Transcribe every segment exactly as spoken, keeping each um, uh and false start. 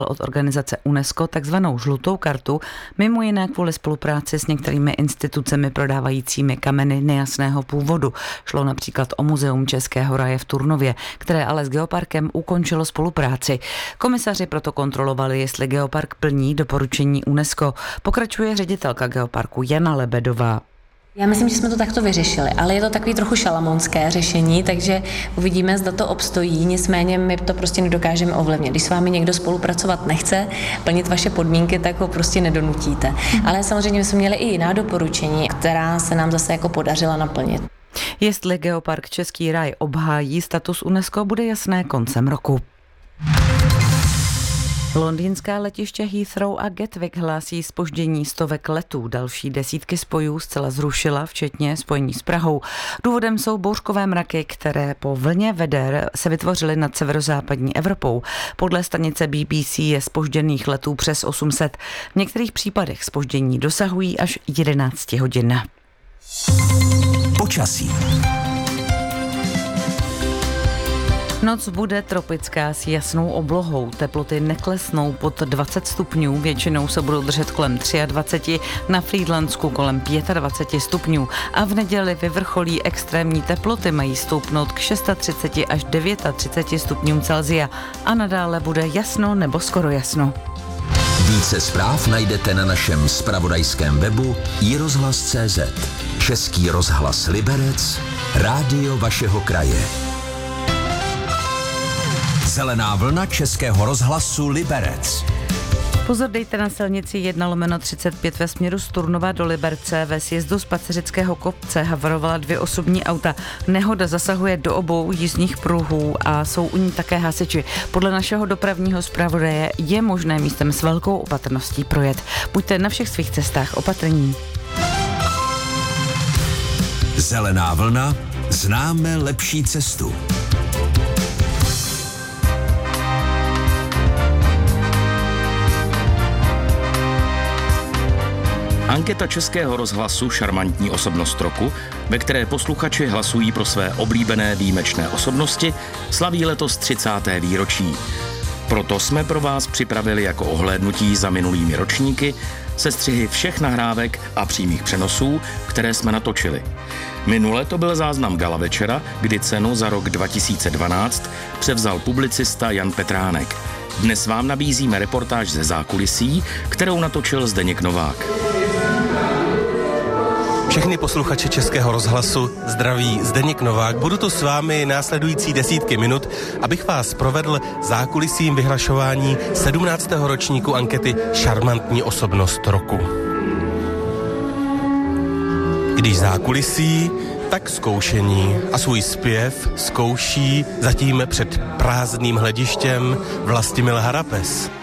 od organizace UNESCO takzvanou žlutou kartu, mimo jiné kvůli spolupráci s některými institucemi prodávajícími kameny nejasného původu. Šlo například o Muzeum Českého raje v Turnově, které ale s geoparkem ukončilo spolupráci. Komisaři proto kontrolovali, jestli geopark plní doporučení UNESCO. Pokračuje ředitelka geoparku Jana Lebedová. Já myslím, že jsme to takto vyřešili, ale je to takový trochu šalamounské řešení, takže uvidíme, zda to obstojí, nicméně my to prostě nedokážeme ovlivnit. Když s vámi někdo spolupracovat nechce, plnit vaše podmínky, tak ho prostě nedonutíte. Ale samozřejmě jsme měli i jiná doporučení, která se nám zase jako podařila naplnit. Jestli geopark Český raj obhájí status UNESCO, bude jasné koncem roku. Londýnská letiště Heathrow a Gatwick hlásí zpoždění stovek letů. Další desítky spojů zcela zrušila, včetně spojení s Prahou. Důvodem jsou bouřkové mraky, které po vlně veder se vytvořily nad severozápadní Evropou. Podle stanice B B C je zpožděných letů přes osm set. V některých případech zpoždění dosahují až jedenáct hodin. Počasí. Noc bude tropická s jasnou oblohou. Teploty neklesnou pod dvacet stupňů, většinou se budou držet kolem dvacet tři, na Frýdlandsku kolem dvacet pět stupňů a v neděli vyvrcholí extrémní teploty, mají stoupnout k třicet šest až třicet devět stupňům Celsia a nadále bude jasno nebo skoro jasno. Více zpráv najdete na našem zpravodajském webu i rozhlas tečka cé zet. Český rozhlas Liberec, rádio vašeho kraje. Zelená vlna Českého rozhlasu Liberec. Pozor dejte na silnici jedna lomeno třicet pět ve směru z Turnova do Liberce. Ve sjezdu z Paceřického kopce havarovala dvě osobní auta. Nehoda zasahuje do obou jízdních pruhů a jsou u ní také hasiči. Podle našeho dopravního zpravodaje je možné místem s velkou opatrností projet. Buďte na všech svých cestách opatrní. Zelená vlna, známe lepší cestu. Anketa Českého rozhlasu Šarmantní osobnost roku, ve které posluchači hlasují pro své oblíbené výjimečné osobnosti, slaví letos třicáté výročí. Proto jsme pro vás připravili jako ohlédnutí za minulými ročníky sestřihy všech nahrávek a přímých přenosů, které jsme natočili. Minule to byl záznam gala večera, kdy cenu za rok dva tisíce dvanáct převzal publicista Jan Petránek. Dnes vám nabízíme reportáž ze zákulisí, kterou natočil Zdeněk Novák. Všechny posluchače Českého rozhlasu zdraví Zdeněk Novák. Budu tu s vámi následující desítky minut, abych vás provedl zákulisím vyhlašování sedmnáctého ročníku ankety Šarmantní osobnost roku. Když zákulisí, tak zkoušení a svůj zpěv zkouší zatím před prázdným hledištěm Vlastimil Harapes.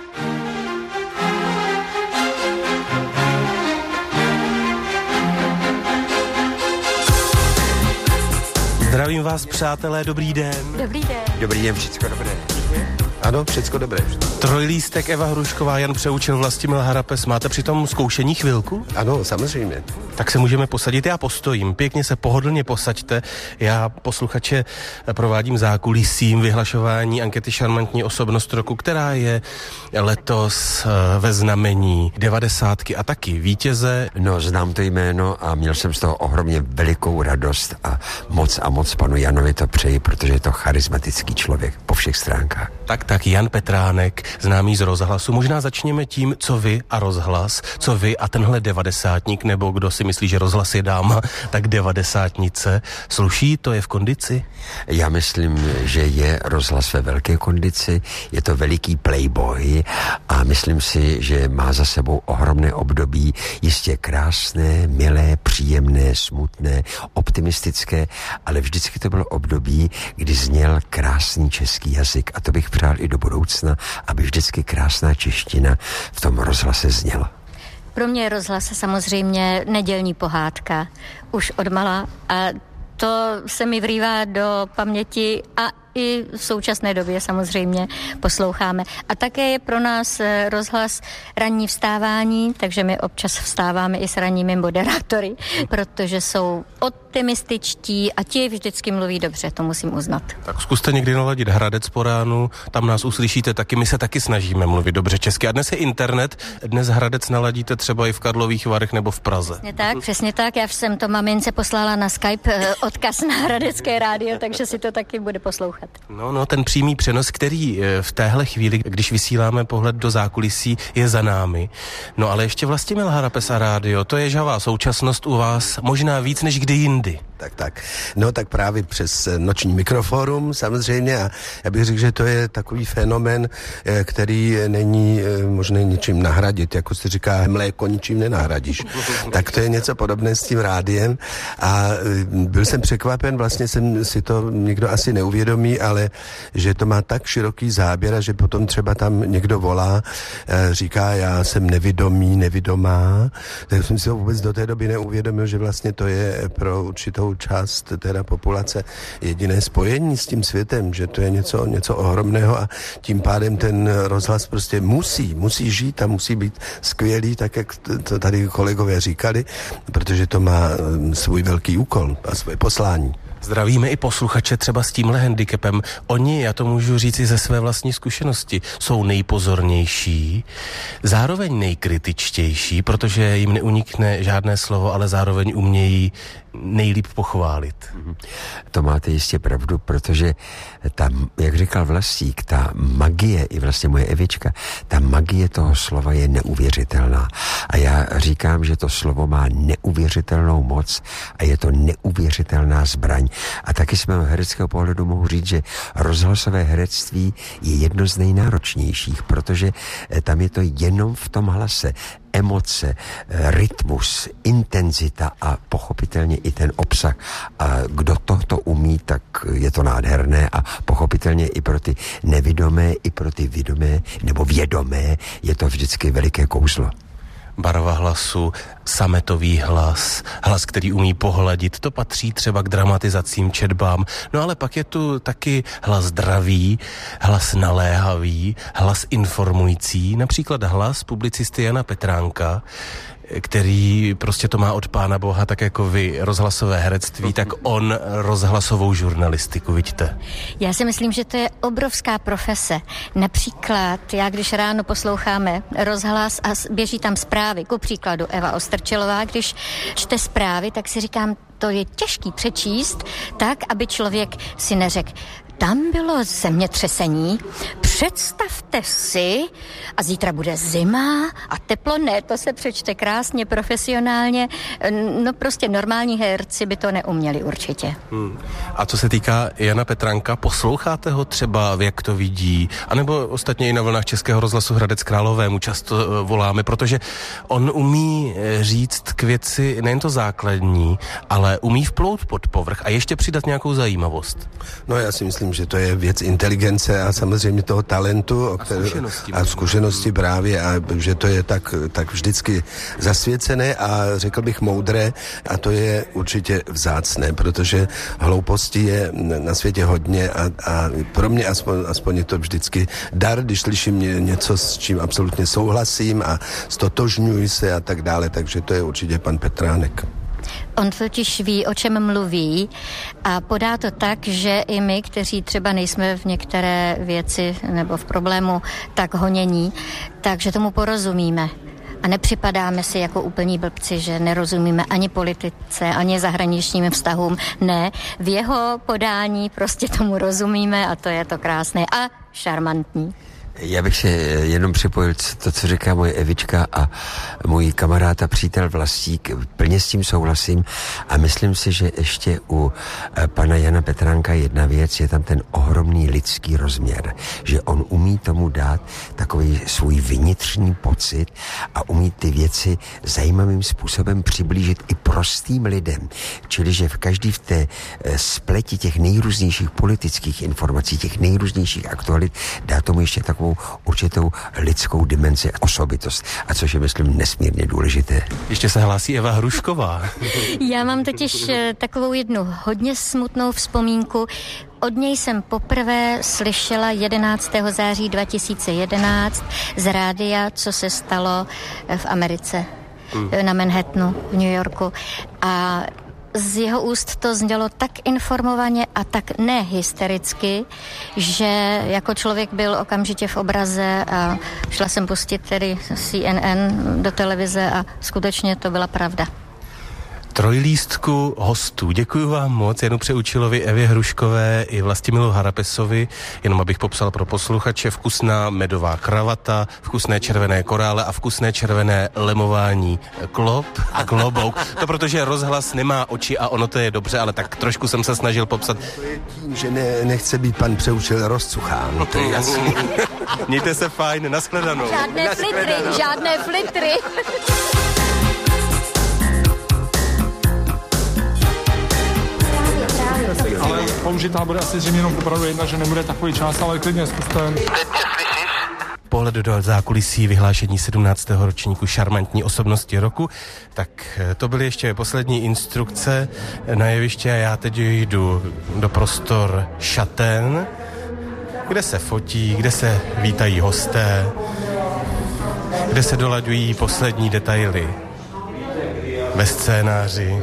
Zdravím vás, přátelé, dobrý den. Dobrý den. Dobrý den, všecko dobré. Ano, všecko dobré. Trojlístek Eva Hrušková, Jan Přeučil, Vlastimil Harapes. Máte při tom zkoušení chvilku? Ano, samozřejmě. Tak se můžeme posadit, já postojím. Pěkně se pohodlně posaďte. Já posluchače provádím zákulisím vyhlašování ankety Šarmantní osobnost roku, která je letos ve znamení devadesátky a taky vítěze. No, znám to jméno a měl jsem z toho ohromně velikou radost a moc a moc panu Janovi to přeji, protože je to charismatický člověk po všech stránkách. Tak, tak, Jan Petránek, známý z rozhlasu. Možná začněme tím, co vy a rozhlas, co vy a tenhle devadesátník, nebo kdo si myslí, že rozhlas je dáma, tak devadesátnice. Sluší, to je v kondici? Já myslím, že je rozhlas ve velké kondici, je to veliký playboy a myslím si, že má za sebou ohromné období, jistě krásné, milé, příjemné, smutné, optimistické, ale vždycky to bylo období, kdy zněl krásný český jazyk a to bych přál i do budoucna, aby vždycky krásná čeština v tom rozhlase zněla. Pro mě je rozhlas samozřejmě nedělní pohádka už odmala a to se mi vrývá do paměti a i v současné době samozřejmě posloucháme. A také je pro nás rozhlas ranní vstávání, takže my občas vstáváme i s ranními moderátory, protože jsou optimističtí a ti vždycky mluví dobře, to musím uznat. Tak zkuste někdy naladit Hradec po ránu, tam nás uslyšíte taky, my se taky snažíme mluvit dobře česky. A dnes je internet, dnes Hradec naladíte třeba i v Karlových Varech nebo v Praze. Přesně tak, přesně tak, já jsem to mamince poslala na Skype odkaz na Hradecké rádio, takže si to taky bude poslouchat. No, no, ten přímý přenos, který v téhle chvíli, když vysíláme pohled do zákulisí, je za námi. No ale ještě Vlastimil Harapes a rádio, to je žhavá současnost u vás, možná víc než kdy jindy. Tak, tak. No tak právě přes noční mikroforum samozřejmě a já bych řekl, že to je takový fenomén, který není možné ničím nahradit, jako se říká, mléko ničím nenahradíš. Tak to je něco podobné s tím rádiem a byl jsem překvapen, vlastně jsem si to nikdo asi neuvědomí, ale že to má tak široký záběr a že potom třeba tam někdo volá, říká, já jsem nevidomý, nevidomá, tak jsem si to vůbec do té doby neuvědomil, že vlastně to je pro určitou část teda populace jediné spojení s tím světem, že to je něco, něco ohromného a tím pádem ten rozhlas prostě musí, musí žít a musí být skvělý, tak jak to tady kolegové říkali, protože to má svůj velký úkol a svoje poslání. Zdravíme i posluchače třeba s tímhle handicapem. Oni, já to můžu říct i ze své vlastní zkušenosti, jsou nejpozornější, zároveň nejkritičtější, protože jim neunikne žádné slovo, ale zároveň umějí nejlíp pochválit. To máte jistě pravdu, protože ta, jak říkal Vlastík, ta magie, i vlastně moje Evička, ta magie toho slova je neuvěřitelná. A já říkám, že to slovo má neuvěřitelnou moc a je to neuvěřitelná zbraň. A taky z mého hereckého pohledu mohu říct, že rozhlasové herectví je jedno z nejnáročnějších, protože tam je to jenom v tom hlase. Emoce, rytmus, intenzita a pochopitelně i ten obsah. A kdo tohto umí, tak je to nádherné a pochopitelně i pro ty nevidomé, i pro ty vědomé nebo vědomé je to vždycky veliké kouzlo. Barva hlasu, sametový hlas, hlas, který umí pohladit, to patří třeba k dramatizacím, četbám. No ale pak je tu taky hlas zdravý, hlas naléhavý, hlas informující, například hlas publicisty Jana Petránka, který prostě to má od Pána Boha, tak jako vy rozhlasové herectví, tak on rozhlasovou žurnalistiku, vidíte? Já si myslím, že to je obrovská profese. Například, já když ráno posloucháme rozhlas a běží tam zprávy, ku příkladu Eva Ostrčelová, když čte zprávy, tak si říkám, to je těžký přečíst tak, aby člověk si neřekl, tam bylo zemětřesení, představte si, a zítra bude zima a teplo, ne, to se přečte krásně, profesionálně, no prostě normální herci by to neuměli určitě. Hmm. A co se týká Jana Petránka, posloucháte ho třeba, jak to vidí, anebo ostatně i na vlnách Českého rozhlasu Hradec Králové mu často voláme, protože on umí říct k věci nejen to základní, ale umí vplout pod povrch a ještě přidat nějakou zajímavost. No já si myslím, že to je věc inteligence a samozřejmě toho talentu a které, zkušenosti, a zkušenosti právě a že to je tak, tak vždycky zasvěcené a řekl bych moudré a to je určitě vzácné, protože hlouposti je na světě hodně a, a pro mě aspoň, aspoň je to vždycky dar, když slyším něco, s čím absolutně souhlasím a stotožňuji se a tak dále, takže to je určitě pan Petránek. On totiž ví, o čem mluví a podá to tak, že i my, kteří třeba nejsme v některé věci nebo v problému tak honění, takže tomu porozumíme. A nepřipadáme si jako úplní blbci, že nerozumíme ani politice, ani zahraničním vztahům. Ne, v jeho podání prostě tomu rozumíme a to je to krásné a šarmantní. Já bych se jenom připojil to, co říká moje Evička a můj kamarád a přítel Vlastík. Plně s tím souhlasím a myslím si, že ještě u pana Jana Petránka jedna věc, je tam ten ohromný lidský rozměr, že on umí tomu dát takový svůj vnitřní pocit a umí ty věci zajímavým způsobem přiblížit i prostým lidem. Čili, že v každý v té spleti těch nejrůznějších politických informací, těch nejrůznějších aktualit dá tomu ještě takovou svou určitou lidskou dimenzi, osobitost. A což je, myslím, nesmírně důležité. Ještě se hlásí Eva Hrušková. Já mám totiž takovou jednu hodně smutnou vzpomínku. Od něj jsem poprvé slyšela jedenáctého září dva tisíce jedenáct z rádia, co se stalo v Americe, hmm. na Manhattanu v New Yorku. A z jeho úst to znělo tak informovaně a tak nehystericky, že jako člověk byl okamžitě v obraze a šla jsem pustit tedy C N N do televize a skutečně to byla pravda. Trojlístku hostů. Děkuji vám moc, Janu Přeučilovi, Evě Hruškové i Vlastimilu Harapesovi. Jenom abych popsal pro posluchače: vkusná medová kravata, vkusné červené korále a vkusné červené lemování klop a klobouk. To protože rozhlas nemá oči a ono to je dobře, ale tak trošku jsem se snažil popsat. To je tím, že ne, nechce být pan Přeučil rozcuchán, to je jasný. Mějte se fajn, nashledanou. Žádné flitry, žádné flitry. Ale použitá bude asi zřejmě jenom opravdu jedna, že nebude takový čas, ale klidně zkuste. Pohled do zákulisí vyhlášení sedmnáctého ročníku šarmantní osobnosti roku. Tak to byly ještě poslední instrukce na jeviště a já teď jdu do prostor šaten, kde se fotí, kde se vítají hosté, kde se dolaďují poslední detaily ve scénáři.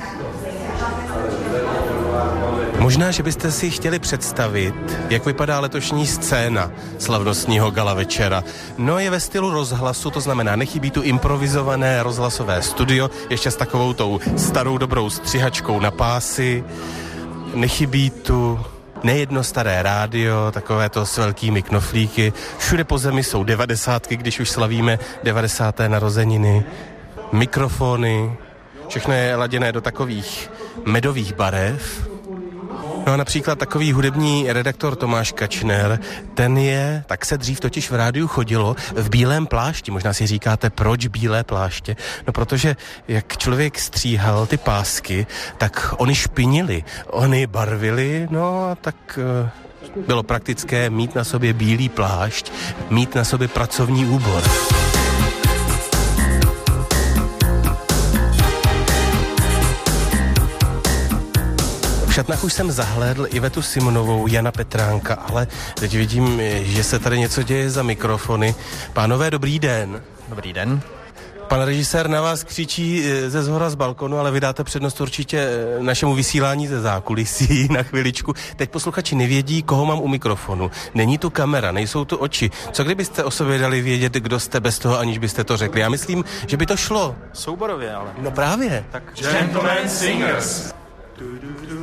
Možná, že byste si chtěli představit, jak vypadá letošní scéna slavnostního gala večera. No, je ve stylu rozhlasu, to znamená, nechybí tu improvizované rozhlasové studio, ještě s takovou tou starou dobrou střihačkou na pásy. Nechybí tu nejedno staré rádio, takové to s velkými knoflíky. Všude po zemi jsou devadesátky, když už slavíme devadesáté narozeniny. Mikrofony, všechno je laděné do takových medových barev. No a například takový hudební redaktor Tomáš Kačner, ten je, tak se dřív totiž v rádiu chodilo, v bílém plášti. Možná si říkáte, proč bílé pláště? No protože jak člověk stříhal ty pásky, tak oni špinili, oni barvili, no a tak uh, bylo praktické mít na sobě bílý plášť, mít na sobě pracovní úbor. V šatnách už jsem zahlédl Ivetu Simonovou, Jana Petránka, ale teď vidím, že se tady něco děje za mikrofony. Pánové, dobrý den. Dobrý den. Pan režisér na vás křičí ze zhora z balkonu, ale vy dáte přednost určitě našemu vysílání ze zákulisí na chviličku. Teď posluchači nevědí, koho mám u mikrofonu. Není tu kamera, nejsou tu oči. Co kdybyste o sobě dali vědět, kdo jste bez toho, aniž byste to řekli? Já myslím, že by to šlo. Souborově, ale. No právě. Tak Gentlemen Singers. Du, du, du.